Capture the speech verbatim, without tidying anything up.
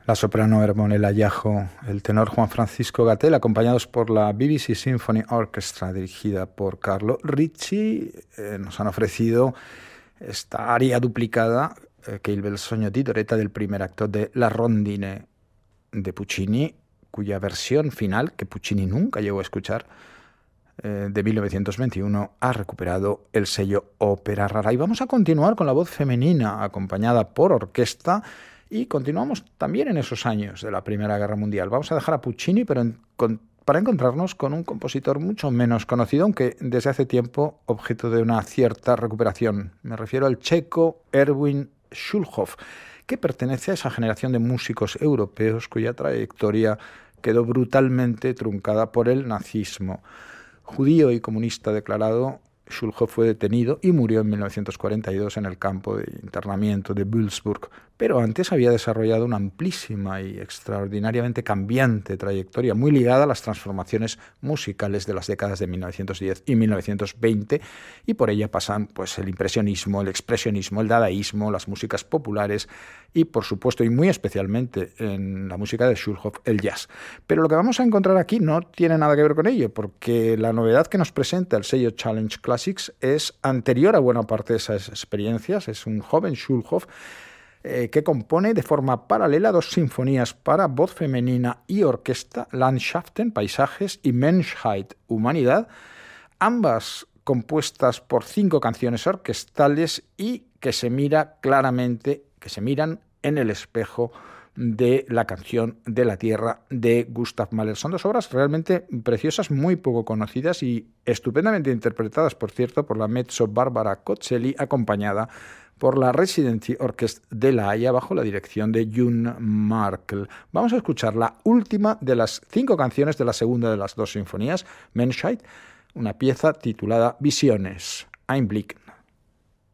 La soprano Hermone Lallajo, el tenor Juan Francisco Gatell, acompañados por la B B C Symphony Orchestra, dirigida por Carlo Ricci, eh, nos han ofrecido esta aria duplicada, eh, che il bel sogno di Doretta, del primer acto de La Rondine de Puccini, cuya versión final, que Puccini nunca llegó a escuchar, eh, de mil novecientos veintiuno, ha recuperado el sello Ópera Rara. Y vamos a continuar con la voz femenina, acompañada por orquesta. Y continuamos también en esos años de la Primera Guerra Mundial. Vamos a dejar a Puccini, pero en, con, para encontrarnos con un compositor mucho menos conocido, aunque desde hace tiempo objeto de una cierta recuperación. Me refiero al checo Erwin Schulhoff, que pertenece a esa generación de músicos europeos cuya trayectoria quedó brutalmente truncada por el nazismo. Judío y comunista declarado, Schulhoff fue detenido y murió en mil novecientos cuarenta y dos en el campo de internamiento de Würzburg, pero antes había desarrollado una amplísima y extraordinariamente cambiante trayectoria, muy ligada a las transformaciones musicales de las décadas de mil novecientos diez y mil novecientos veinte, y por ella pasan pues, el impresionismo, el expresionismo, el dadaísmo, las músicas populares y, por supuesto, y muy especialmente en la música de Schulhoff, el jazz. Pero lo que vamos a encontrar aquí no tiene nada que ver con ello, porque la novedad que nos presenta el sello Challenge Classics es anterior a buena parte de esas experiencias. Es un joven Schulhoff eh, que compone de forma paralela dos sinfonías para voz femenina y orquesta, Landschaften, paisajes, y Menschheit, humanidad, ambas compuestas por cinco canciones orquestales y que se mira claramente, que se miran en el espejo de la canción de la Tierra de Gustav Mahler. Son dos obras realmente preciosas, muy poco conocidas y estupendamente interpretadas, por cierto, por la mezzo Barbara Cozzelli, acompañada por la Residency Orchestra de La Haya bajo la dirección de June Markl. Vamos a escuchar la última de las cinco canciones de la segunda de las dos sinfonías, Menschheit, una pieza titulada Visiones, Einblick.